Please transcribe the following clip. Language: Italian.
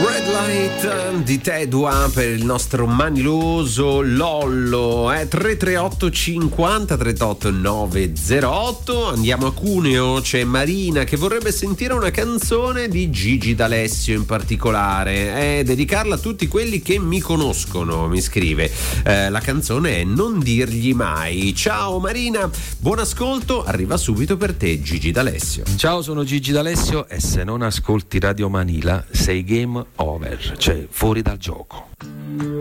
Red Light di Tedua per il nostro maniloso Lollo. 338 50 38 908. Andiamo a Cuneo, c'è Marina che vorrebbe sentire una canzone di Gigi D'Alessio in particolare, dedicarla a tutti quelli che mi conoscono, mi scrive. La canzone è Non dirgli mai. Ciao Marina, buon ascolto, arriva subito per te Gigi D'Alessio. Ciao, sono Gigi D'Alessio e se non ascolti Radio Manila sei game over, cioè fuori dal gioco.